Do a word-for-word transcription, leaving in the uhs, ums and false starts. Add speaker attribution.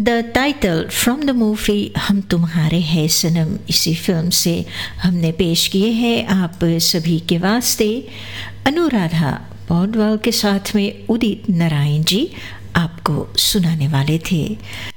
Speaker 1: The title from the movie हम तुम्हारे हैं सनम, इसी फिल्म से हमने पेश किए हैं आप सभी के वास्ते। अनुराधा पौडवाल के साथ में उदित नारायण जी आपको सुनाने वाले थे।